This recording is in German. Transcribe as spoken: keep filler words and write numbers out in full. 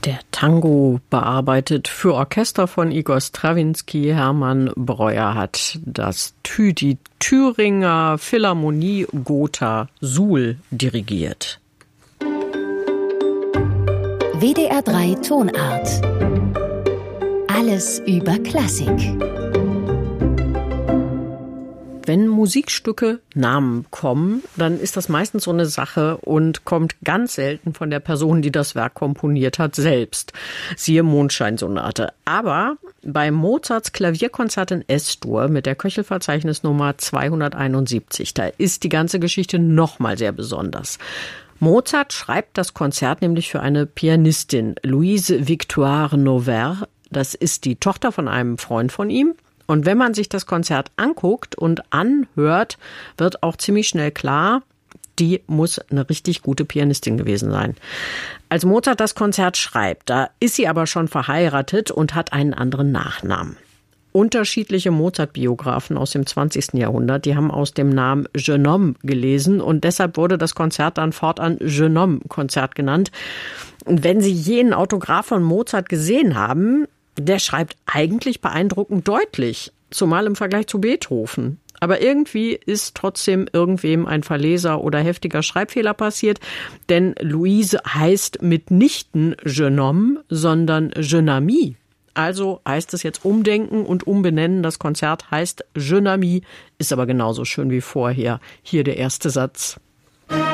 Der Tango, bearbeitet für Orchester von Igor Strawinski. Hermann Breuer hat das Thü- die Thüringer Philharmonie Gotha Suhl dirigiert. W D R drei Tonart. Alles über Klassik. Wenn Musikstücke Namen bekommen, dann ist das meistens so eine Sache und kommt ganz selten von der Person, die das Werk komponiert hat, selbst. Siehe Mondscheinsonate. Aber bei Mozarts Klavierkonzert in S-Dur mit der Köchelverzeichnisnummer zweihunderteinundsiebzig, da ist die ganze Geschichte nochmal sehr besonders. Mozart schreibt das Konzert nämlich für eine Pianistin, Louise Victoire Noverre. Das ist die Tochter von einem Freund von ihm. Und wenn man sich das Konzert anguckt und anhört, wird auch ziemlich schnell klar, die muss eine richtig gute Pianistin gewesen sein. Als Mozart das Konzert schreibt, da ist sie aber schon verheiratet und hat einen anderen Nachnamen. Unterschiedliche Mozart-Biografen aus dem zwanzigsten Jahrhundert, die haben aus dem Namen Jeune Homme gelesen und deshalb wurde das Konzert dann fortan Jeune Homme-Konzert genannt. Und wenn Sie jenen Autograph von Mozart gesehen haben, der schreibt eigentlich beeindruckend deutlich, zumal im Vergleich zu Beethoven. Aber irgendwie ist trotzdem irgendwem ein Verleser oder heftiger Schreibfehler passiert, denn Louise heißt mitnichten Jeune Homme, sondern Jeune Amie. Also heißt es jetzt umdenken und umbenennen. Das Konzert heißt Jeune Amie, ist aber genauso schön wie vorher. Hier der erste Satz.